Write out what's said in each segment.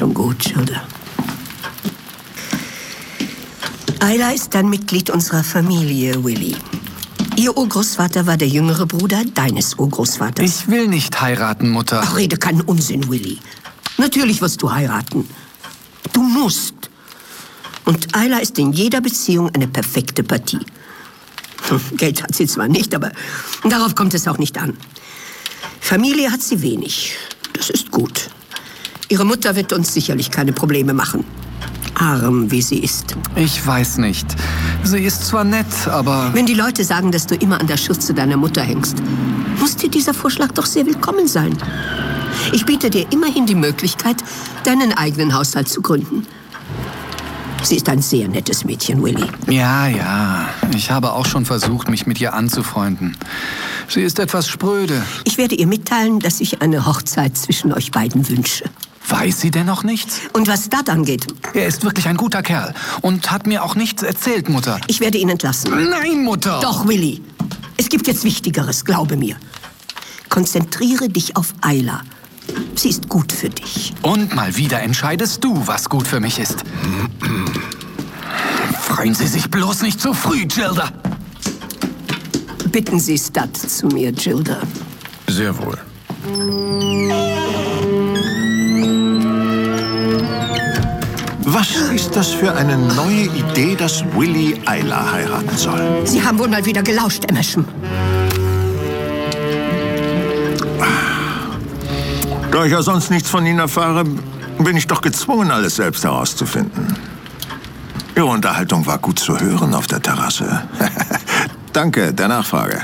Schon gut, Gilda. Ayla ist ein Mitglied unserer Familie, Willie. Ihr Urgroßvater war der jüngere Bruder deines Urgroßvaters. Ich will nicht heiraten, Mutter. Ach, rede keinen Unsinn, Willie. Natürlich wirst du heiraten. Du musst. Und Ayla ist in jeder Beziehung eine perfekte Partie. Geld hat sie zwar nicht, aber darauf kommt es auch nicht an. Familie hat sie wenig. Das ist gut. Ihre Mutter wird uns sicherlich keine Probleme machen. Arm, wie sie ist. Ich weiß nicht. Sie ist zwar nett, aber... Wenn die Leute sagen, dass du immer an der Schürze deiner Mutter hängst, muss dir dieser Vorschlag doch sehr willkommen sein. Ich biete dir immerhin die Möglichkeit, deinen eigenen Haushalt zu gründen. Sie ist ein sehr nettes Mädchen, Willie. Ja. Ich habe auch schon versucht, mich mit ihr anzufreunden. Sie ist etwas spröde. Ich werde ihr mitteilen, dass ich eine Hochzeit zwischen euch beiden wünsche. Weiß sie denn noch nichts? Und was das angeht? Er ist wirklich ein guter Kerl und hat mir auch nichts erzählt, Mutter. Ich werde ihn entlassen. Nein, Mutter! Doch, Willie. Es gibt jetzt Wichtigeres, glaube mir. Konzentriere dich auf Ayla. Sie ist gut für dich. Und mal wieder entscheidest du, was gut für mich ist. Freuen Sie sich bloß nicht zu früh, Gilda. Bitten Sie Stud zu mir, Gilda. Sehr wohl. Was ist das für eine neue Idee, dass Willie Ayla heiraten soll? Sie haben wohl mal wieder gelauscht, Emerson. Da ich ja sonst nichts von Ihnen erfahre, bin ich doch gezwungen, alles selbst herauszufinden. Ihre Unterhaltung war gut zu hören auf der Terrasse. Danke der Nachfrage.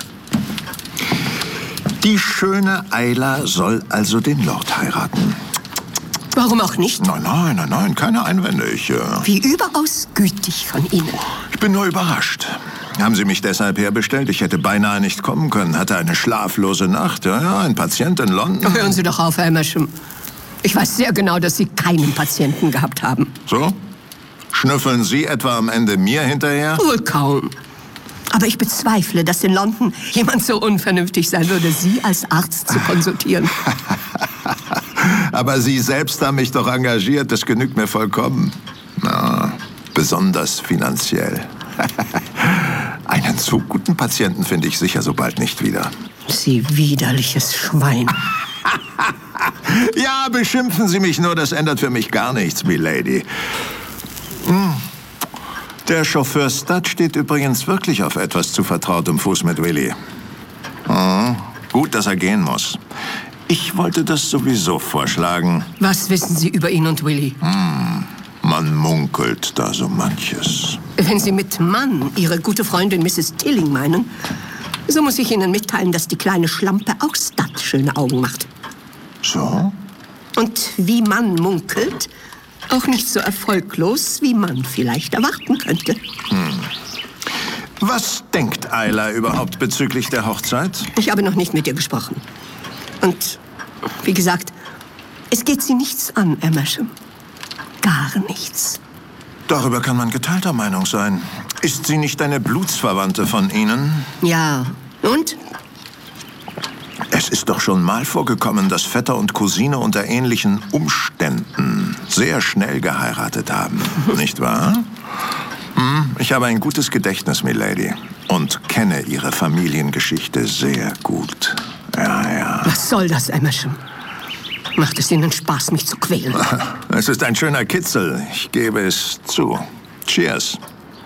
Die schöne Ayla soll also den Lord heiraten. Warum auch nicht? Nein, keine Einwände. Wie überaus gütig von Ihnen. Ich bin nur überrascht. Haben Sie mich deshalb herbestellt? Ich hätte beinahe nicht kommen können. Hatte eine schlaflose Nacht. Ja, ein Patient in London. Hören Sie doch auf, Herr Emerson. Ich weiß sehr genau, dass Sie keinen Patienten gehabt haben. So? Schnüffeln Sie etwa am Ende mir hinterher? Wohl kaum. Aber ich bezweifle, dass in London jemand so unvernünftig sein würde, Sie als Arzt zu konsultieren. Aber Sie selbst haben mich doch engagiert. Das genügt mir vollkommen. Na, besonders finanziell. Einen so guten Patienten finde ich sicher so bald nicht wieder. Sie widerliches Schwein. Ja, beschimpfen Sie mich nur, das ändert für mich gar nichts, Milady. Der Chauffeur Stud steht übrigens wirklich auf etwas zu vertrautem Fuß mit Willie. Gut, dass er gehen muss. Ich wollte das sowieso vorschlagen. Was wissen Sie über ihn und Willie? Man munkelt da so manches. Wenn Sie mit Mann Ihre gute Freundin Mrs. Tilling meinen, so muss ich Ihnen mitteilen, dass die kleine Schlampe auch Stud schöne Augen macht. So? Und wie man munkelt, auch nicht so erfolglos, wie man vielleicht erwarten könnte. Was denkt Ayla überhaupt bezüglich der Hochzeit? Ich habe noch nicht mit ihr gesprochen. Und, wie gesagt, es geht sie nichts an, Emerson. Gar nichts. Darüber kann man geteilter Meinung sein. Ist sie nicht eine Blutsverwandte von Ihnen? Ja. Und? Es ist doch schon mal vorgekommen, dass Vetter und Cousine unter ähnlichen Umständen sehr schnell geheiratet haben. Nicht wahr? Ich habe ein gutes Gedächtnis, Milady. Und kenne Ihre Familiengeschichte sehr gut. Ja. Was soll das, Emerson? Macht es Ihnen Spaß, mich zu quälen? Es ist ein schöner Kitzel. Ich gebe es zu. Cheers.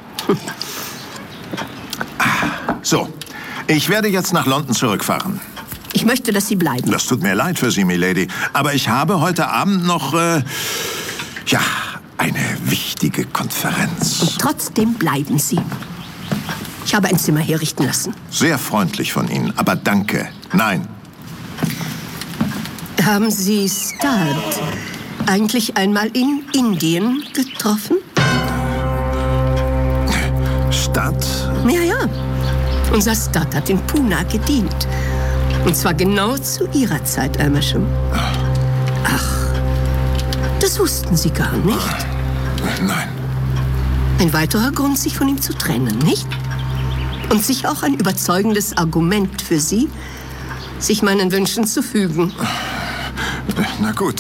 So, ich werde jetzt nach London zurückfahren. Ich möchte, dass Sie bleiben. Das tut mir leid für Sie, Milady. Aber ich habe heute Abend noch, eine wichtige Konferenz. Und trotzdem bleiben Sie. Ich habe ein Zimmer herrichten lassen. Sehr freundlich von Ihnen, aber danke. Nein. Haben Sie Stud eigentlich einmal in Indien getroffen? Stud? Ja. Unser Stud hat in Pune gedient. Und zwar genau zu Ihrer Zeit, Emerson. Ach, das wussten Sie gar nicht? Nein. Ein weiterer Grund, sich von ihm zu trennen, nicht? Und sicher auch ein überzeugendes Argument für Sie, sich meinen Wünschen zu fügen. Na gut.